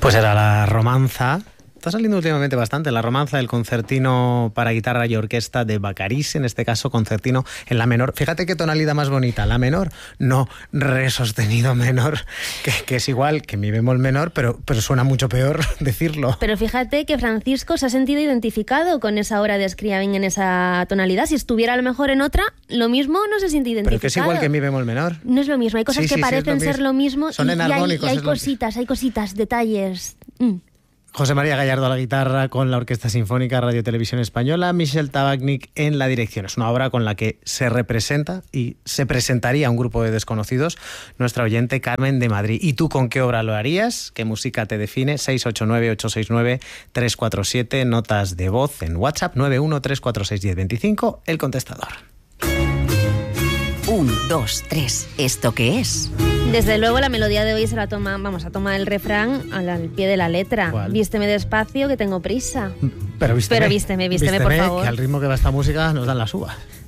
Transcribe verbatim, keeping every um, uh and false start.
Pues era la romanza. Está saliendo últimamente bastante la romanza del concertino para guitarra y orquesta de Bacarice, en este caso concertino en la menor. Fíjate qué tonalidad más bonita, la menor, no re sostenido menor, que, que es igual que mi bemol menor, pero, pero suena mucho peor decirlo. Pero fíjate que Francisco se ha sentido identificado con esa obra de Scriabin en esa tonalidad. Si estuviera a lo mejor en otra, lo mismo no se siente identificado. Pero que es igual que mi bemol menor. No es lo mismo, hay cosas sí, que sí, parecen sí, lo ser lo mismo. Son y, enarmónicos. y hay, y hay es lo... cositas, hay cositas, detalles. Mm. José María Gallardo a la guitarra con la Orquesta Sinfónica Radio Televisión Española, Michel Tabachnik en la dirección. Es una obra con la que se representa y se presentaría a un grupo de desconocidos nuestra oyente Carmen de Madrid. ¿Y tú con qué obra lo harías? ¿Qué música te define? seis ocho nueve, ocho seis nueve, tres cuatro siete, notas de voz en WhatsApp nueve uno tres cuatro seis uno cero dos cinco, el contestador. Un, dos, tres. ¿Esto qué es? Desde luego la melodía de hoy se la toma, vamos a tomar el refrán al, al pie de la letra. ¿Cuál? Vísteme despacio que tengo prisa. Pero vísteme, Pero vísteme, vísteme, por favor. Que al ritmo que va esta música nos dan las uvas.